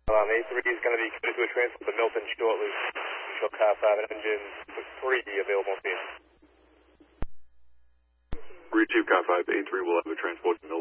A3 is going to be committed to a transport to Milton shortly. We shall car 5 and engine 3 available on scene. Route 2, car 5, A3 will have a transport to Milton.